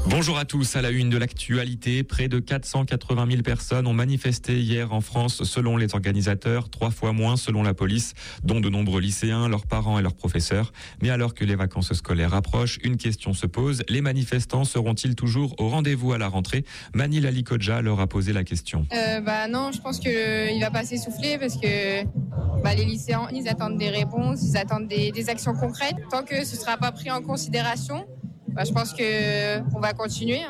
Bonjour à tous, à la une de l'actualité, près de 480 000 personnes ont manifesté hier en France selon les organisateurs, 3 fois moins selon la police, dont de nombreux lycéens, leurs parents et leurs professeurs. Mais alors que les vacances scolaires approchent, une question se pose, les manifestants seront-ils toujours au rendez-vous à la rentrée? Manil Ali-Kodja leur a posé la question. Non, je pense qu'il va pas s'essouffler parce que les lycéens, ils attendent des réponses, ils attendent des actions concrètes. Tant que ce sera pas pris en considération, je pense qu'on va continuer.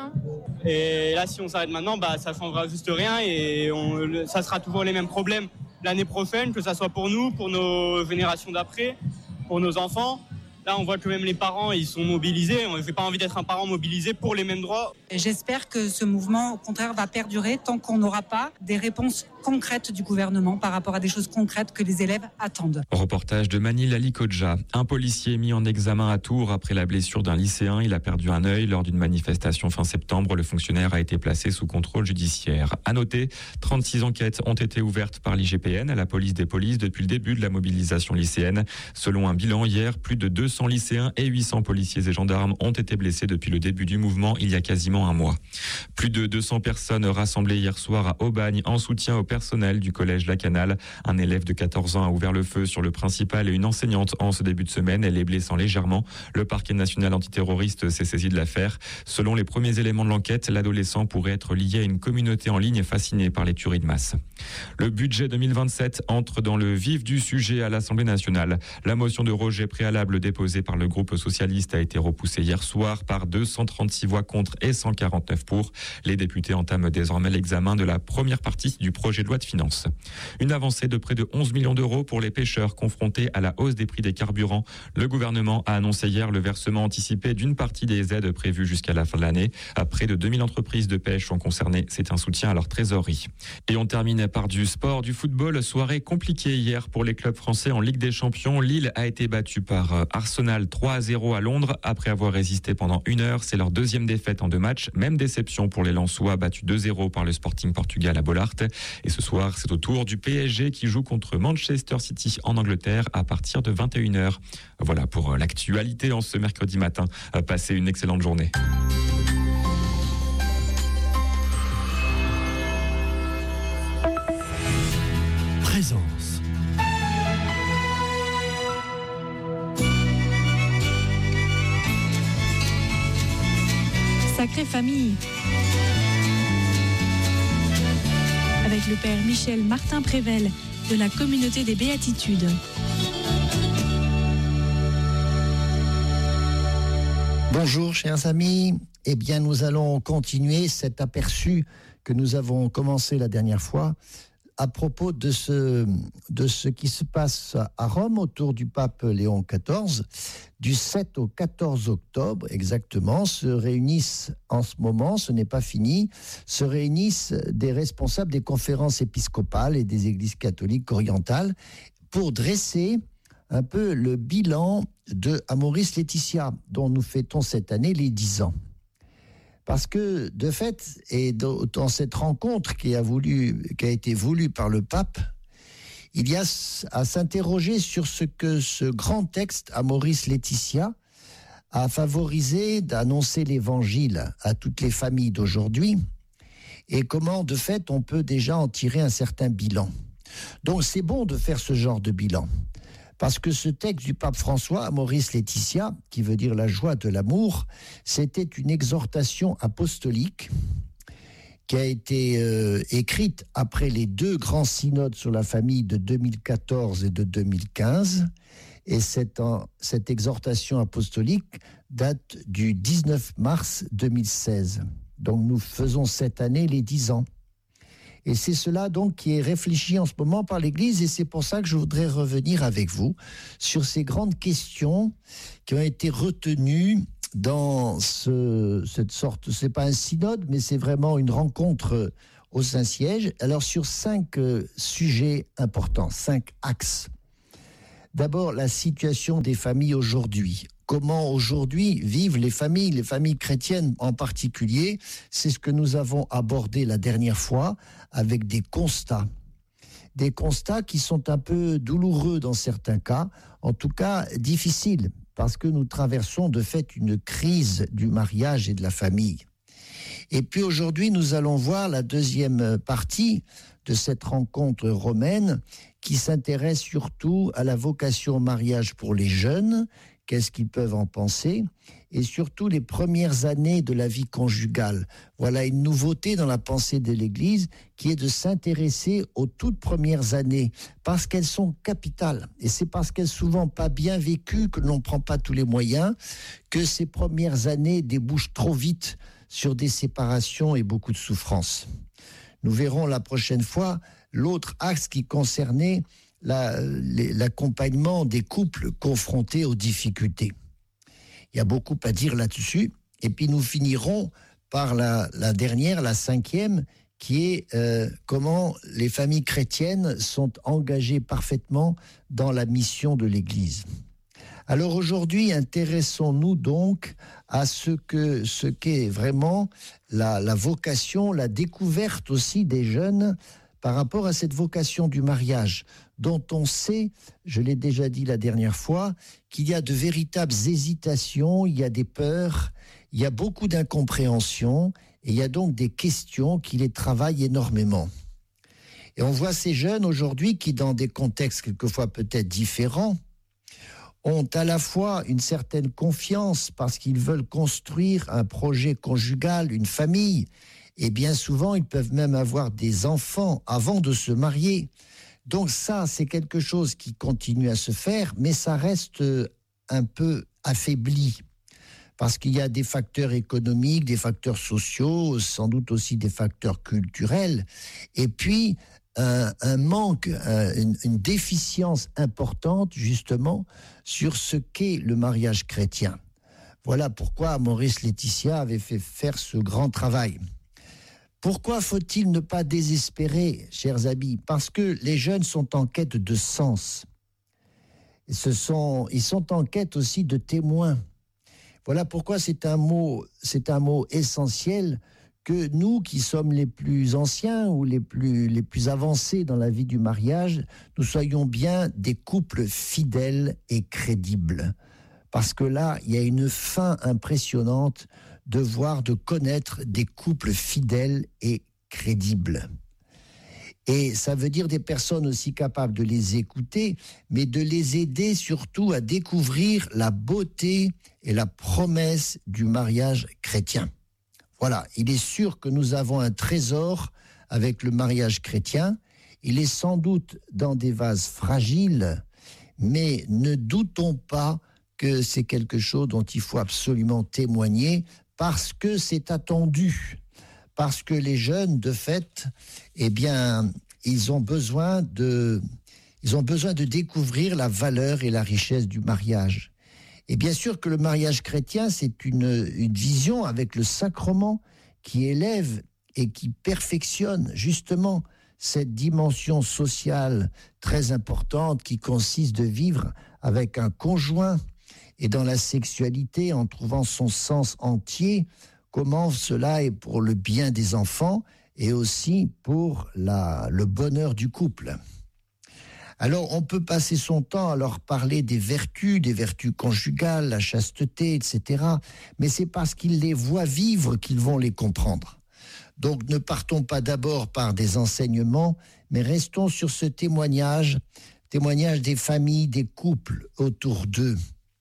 Et là, si on s'arrête maintenant, ça changera juste rien et ça sera toujours les mêmes problèmes l'année prochaine, que ça soit pour nous, pour nos générations d'après, pour nos enfants. Là, on voit que même les parents, ils sont mobilisés. On n'a pas envie d'être un parent mobilisé pour les mêmes droits. J'espère que ce mouvement, au contraire, va perdurer tant qu'on n'aura pas des réponses concrètes du gouvernement par rapport à des choses concrètes que les élèves attendent. Reportage de Manil Ali-Kodja. Un policier mis en examen à Tours après la blessure d'un lycéen. Il a perdu un œil lors d'une manifestation fin septembre. Le fonctionnaire a été placé sous contrôle judiciaire. À noter, 36 enquêtes ont été ouvertes par l'IGPN à la police des polices depuis le début de la mobilisation lycéenne. Selon un bilan hier, plus de 200 lycéens et 800 policiers et gendarmes ont été blessés depuis le début du mouvement il y a quasiment un mois. Plus de 200 personnes rassemblées hier soir à Aubagne en soutien au personnel du collège La Canale. Un élève de 14 ans a ouvert le feu sur le principal et une enseignante en ce début de semaine, elle est blessant légèrement. Le parquet national antiterroriste s'est saisi de l'affaire. Selon les premiers éléments de l'enquête, l'adolescent pourrait être lié à une communauté en ligne fascinée par les tueries de masse. Le budget 2027 entre dans le vif du sujet à l'Assemblée nationale. La motion de rejet préalable déposée par le groupe socialiste a été repoussée hier soir par 236 voix contre et 149 pour. Les députés entament désormais l'examen de la première partie du projet de loi de finances. Une avancée de près de 11 millions d'euros pour les pêcheurs confrontés à la hausse des prix des carburants. Le gouvernement a annoncé hier le versement anticipé d'une partie des aides prévues jusqu'à la fin de l'année. Près de 2000 entreprises de pêche sont concernées. C'est un soutien à leur trésorerie. Et on termine par du sport, du football. Soirée compliquée hier pour les clubs français en Ligue des Champions. Lille a été battue par Arsenal 3-0 à Londres après avoir résisté pendant 1 heure. C'est leur deuxième défaite en 2 matchs. Même déception pour les Lensois, battus 2-0 par le Sporting Portugal à Bollaert. Et ce soir, c'est au tour du PSG qui joue contre Manchester City en Angleterre à partir de 21h. Voilà pour l'actualité en ce mercredi matin. Passez une excellente journée. Présence. Sacrée famille. Avec le père Michel Martin Prével de la communauté des Béatitudes. Bonjour chers amis, nous allons continuer cet aperçu que nous avons commencé la dernière fois à propos de ce qui se passe à Rome autour du pape Léon XIV. Du 7 au 14 octobre exactement se réunissent en ce moment, ce n'est pas fini, se réunissent des responsables des conférences épiscopales et des églises catholiques orientales pour dresser un peu le bilan de Amoris Laetitia, dont nous fêtons cette année les 10 ans. Parce que, de fait, et dans cette rencontre qui a été voulue par le pape, il y a à s'interroger sur ce que ce grand texte, Amoris Laetitia, a favorisé d'annoncer l'évangile à toutes les familles d'aujourd'hui, et comment, de fait, on peut déjà en tirer un certain bilan. Donc, c'est bon de faire ce genre de bilan. Parce que ce texte du pape François, Amoris Laetitia, qui veut dire la joie de l'amour, c'était une exhortation apostolique qui a été écrite après les 2 grands synodes sur la famille de 2014 et de 2015. Et cette exhortation apostolique date du 19 mars 2016. Donc nous faisons cette année les 10 ans. Et c'est cela donc qui est réfléchi en ce moment par l'Église, et c'est pour ça que je voudrais revenir avec vous sur ces grandes questions qui ont été retenues dans cette sorte, c'est pas un synode, mais c'est vraiment une rencontre au Saint-Siège. Alors sur 5 sujets importants, 5 axes. D'abord, la situation des familles aujourd'hui. Comment aujourd'hui vivent les familles chrétiennes en particulier. C'est ce que nous avons abordé la dernière fois avec des constats. Des constats qui sont un peu douloureux dans certains cas, en tout cas difficiles, parce que nous traversons de fait une crise du mariage et de la famille. Et puis aujourd'hui, nous allons voir la deuxième partie de cette rencontre romaine qui s'intéresse surtout à la vocation au mariage pour les jeunes, qu'est-ce qu'ils peuvent en penser, et surtout les premières années de la vie conjugale. Voilà une nouveauté dans la pensée de l'Église qui est de s'intéresser aux toutes premières années parce qu'elles sont capitales. Et c'est parce qu'elles sont souvent pas bien vécues que l'on ne prend pas tous les moyens, que ces premières années débouchent trop vite sur des séparations et beaucoup de souffrances. Nous verrons la prochaine fois l'autre axe qui concernait l'accompagnement des couples confrontés aux difficultés. Il y a beaucoup à dire là-dessus. Et puis nous finirons par la dernière, la cinquième, qui est comment les familles chrétiennes sont engagées parfaitement dans la mission de l'Église. Alors aujourd'hui, intéressons-nous donc à ce qu'est vraiment la vocation, la découverte aussi des jeunes par rapport à cette vocation du mariage, dont on sait, je l'ai déjà dit la dernière fois, qu'il y a de véritables hésitations, il y a des peurs, il y a beaucoup d'incompréhension, et il y a donc des questions qui les travaillent énormément. Et on voit ces jeunes aujourd'hui qui, dans des contextes quelquefois peut-être différents, ont à la fois une certaine confiance parce qu'ils veulent construire un projet conjugal, une famille, et bien souvent, ils peuvent même avoir des enfants avant de se marier. Donc ça, c'est quelque chose qui continue à se faire, mais ça reste un peu affaibli. Parce qu'il y a des facteurs économiques, des facteurs sociaux, sans doute aussi des facteurs culturels. Et puis, un manque, une déficience importante, justement, sur ce qu'est le mariage chrétien. Voilà pourquoi Maurice Laetitia avait fait faire ce grand travail. Pourquoi faut-il ne pas désespérer, chers amis? Parce que les jeunes sont en quête de sens. Ils sont en quête aussi de témoins. Voilà pourquoi c'est un mot essentiel que nous, qui sommes les plus anciens ou les plus avancés dans la vie du mariage, nous soyons bien des couples fidèles et crédibles. Parce que là, il y a une fin impressionnante de connaître des couples fidèles et crédibles. Et ça veut dire des personnes aussi capables de les écouter, mais de les aider surtout à découvrir la beauté et la promesse du mariage chrétien. Voilà, il est sûr que nous avons un trésor avec le mariage chrétien. Il est sans doute dans des vases fragiles, mais ne doutons pas que c'est quelque chose dont il faut absolument témoigner parce que c'est attendu, parce que les jeunes, de fait, eh bien, ils ont besoin de découvrir la valeur et la richesse du mariage. Et bien sûr que le mariage chrétien, c'est une vision avec le sacrement qui élève et qui perfectionne justement cette dimension sociale très importante qui consiste de vivre avec un conjoint et dans la sexualité en trouvant son sens entier, comment cela est pour le bien des enfants et aussi pour le bonheur du couple. Alors, on peut passer son temps à leur parler des vertus conjugales, la chasteté, etc. Mais c'est parce qu'ils les voient vivre qu'ils vont les comprendre. Donc, ne partons pas d'abord par des enseignements, mais restons sur ce témoignage des familles, des couples autour d'eux.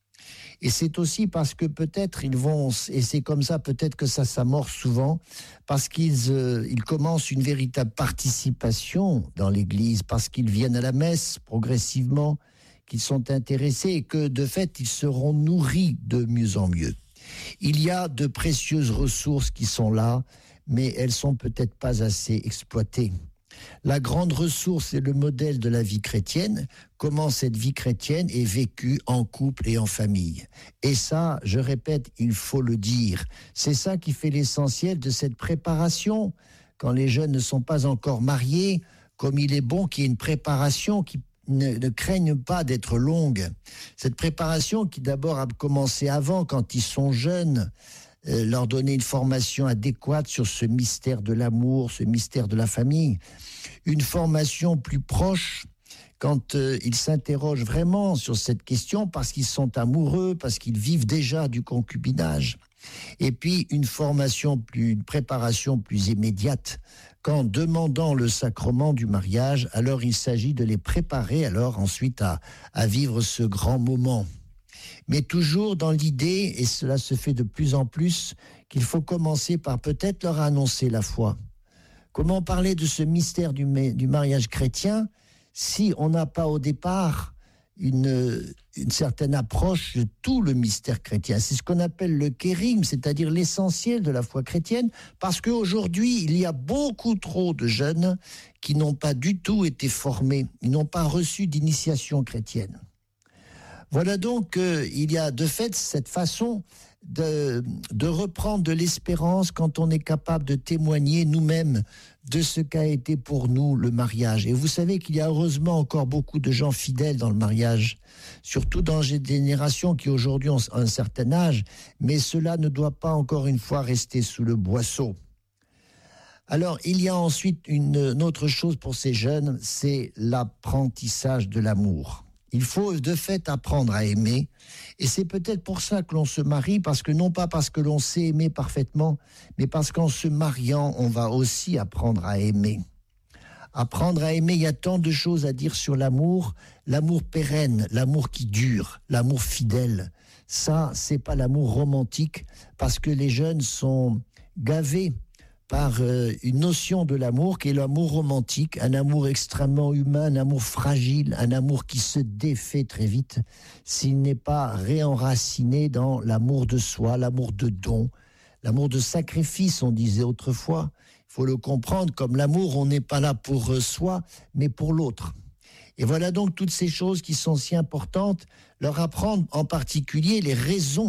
Et c'est aussi parce que peut-être ils vont, et c'est comme ça peut-être que ça s'amorce souvent, parce qu'ils commencent une véritable participation dans l'Église, parce qu'ils viennent à la messe progressivement, qu'ils sont intéressés et que de fait ils seront nourris de mieux en mieux. Il y a de précieuses ressources qui sont là, mais elles sont peut-être pas assez exploitées. La grande ressource est le modèle de la vie chrétienne, comment cette vie chrétienne est vécue en couple et en famille. Et ça, je répète, il faut le dire. C'est ça qui fait l'essentiel de cette préparation. Quand les jeunes ne sont pas encore mariés, comme il est bon qu'il y ait une préparation qui ne craigne pas d'être longue. Cette préparation qui d'abord a commencé avant, quand ils sont jeunes, leur donner une formation adéquate sur ce mystère de l'amour, ce mystère de la famille. Une formation plus proche quand ils s'interrogent vraiment sur cette question parce qu'ils sont amoureux, parce qu'ils vivent déjà du concubinage. Et puis une une préparation plus immédiate. Qu'en demandant le sacrement du mariage, alors il s'agit de les préparer alors ensuite à vivre ce grand moment. Mais toujours dans l'idée, et cela se fait de plus en plus, qu'il faut commencer par peut-être leur annoncer la foi. Comment parler de ce mystère du mariage chrétien si on n'a pas au départ une certaine approche de tout le mystère chrétien? C'est ce qu'on appelle le kérigme, c'est-à-dire l'essentiel de la foi chrétienne, parce qu'aujourd'hui, il y a beaucoup trop de jeunes qui n'ont pas du tout été formés, ils n'ont pas reçu d'initiation chrétienne. Voilà donc, il y a de fait cette façon de reprendre de l'espérance quand on est capable de témoigner nous-mêmes de ce qu'a été pour nous le mariage. Et vous savez qu'il y a heureusement encore beaucoup de gens fidèles dans le mariage, surtout dans des générations qui aujourd'hui ont un certain âge, mais cela ne doit pas encore une fois rester sous le boisseau. Alors, il y a ensuite une autre chose pour ces jeunes, c'est l'apprentissage de l'amour. Il faut de fait apprendre à aimer, et c'est peut-être pour ça que l'on se marie, parce que non pas parce que l'on sait aimer parfaitement, mais parce qu'en se mariant, on va aussi apprendre à aimer. Apprendre à aimer, il y a tant de choses à dire sur l'amour pérenne, l'amour qui dure, l'amour fidèle. Ça, c'est pas l'amour romantique, parce que les jeunes sont gavés par une notion de l'amour qui est l'amour romantique, un amour extrêmement humain, un amour fragile, un amour qui se défait très vite s'il n'est pas réenraciné dans l'amour de soi, l'amour de don, l'amour de sacrifice, on disait autrefois. Il faut le comprendre comme l'amour, on n'est pas là pour soi, mais pour l'autre. Et voilà donc toutes ces choses qui sont si importantes, leur apprendre en particulier les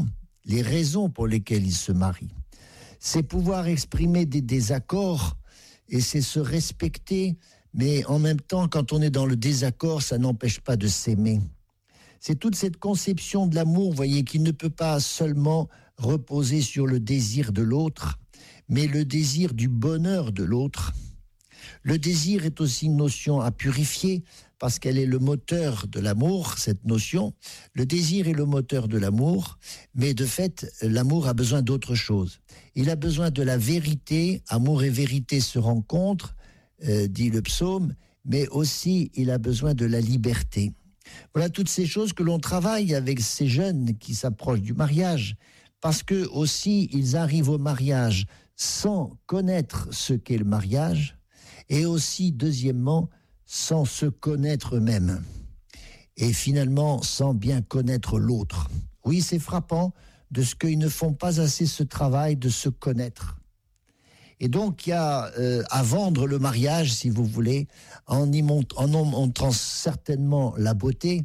raisons pour lesquelles ils se marient. C'est pouvoir exprimer des désaccords et c'est se respecter, mais en même temps, quand on est dans le désaccord, ça n'empêche pas de s'aimer. C'est toute cette conception de l'amour, vous voyez, qui ne peut pas seulement reposer sur le désir de l'autre, mais le désir du bonheur de l'autre. Le désir est aussi une notion à purifier, parce qu'elle est le moteur de l'amour, cette notion. Le désir est le moteur de l'amour, mais de fait, l'amour a besoin d'autre chose. Il a besoin de la vérité, amour et vérité se rencontrent, dit le psaume, mais aussi il a besoin de la liberté. Voilà toutes ces choses que l'on travaille avec ces jeunes qui s'approchent du mariage, parce que aussi ils arrivent au mariage sans connaître ce qu'est le mariage, et aussi, deuxièmement, sans se connaître eux-mêmes, et finalement sans bien connaître l'autre. Oui, c'est frappant de ce qu'ils ne font pas assez ce travail de se connaître. Et donc, il y a à vendre le mariage, si vous voulez, en montrant certainement la beauté,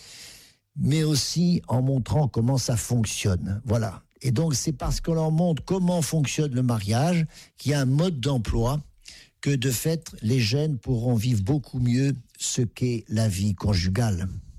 mais aussi en montrant comment ça fonctionne. Voilà. Et donc, c'est parce qu'on leur montre comment fonctionne le mariage qu'il y a un mode d'emploi que de fait, les jeunes pourront vivre beaucoup mieux ce qu'est la vie conjugale.